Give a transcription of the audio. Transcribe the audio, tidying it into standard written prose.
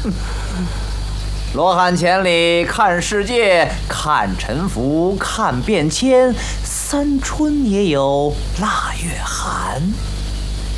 罗汉千里看世界，看沉浮，看变迁。三春也有腊月寒。